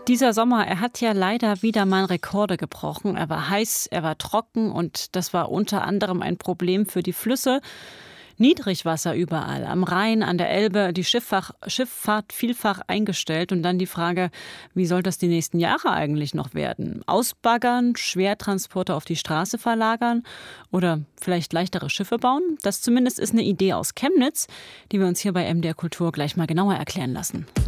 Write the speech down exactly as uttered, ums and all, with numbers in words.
Dieser Sommer, er hat ja leider wieder mal Rekorde gebrochen. Er war heiß, er war trocken und das war unter anderem ein Problem für die Flüsse. Niedrigwasser überall, am Rhein, an der Elbe, die Schifffahrt, Schifffahrt vielfach eingestellt. Und dann die Frage, wie soll das die nächsten Jahre eigentlich noch werden? Ausbaggern, Schwertransporte auf die Straße verlagern oder vielleicht leichtere Schiffe bauen? Das zumindest ist eine Idee aus Chemnitz, die wir uns hier bei M D R Kultur gleich mal genauer erklären lassen.